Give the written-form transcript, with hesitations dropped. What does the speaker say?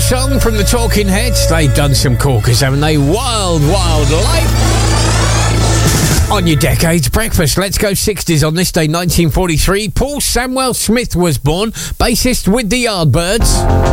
song from the Talking Heads. They've done some corkers, haven't they? Wild, Wild Life. On your Decades Breakfast, let's go 60s on this day, 1943. Paul Samwell Smith was born, bassist with the Yardbirds.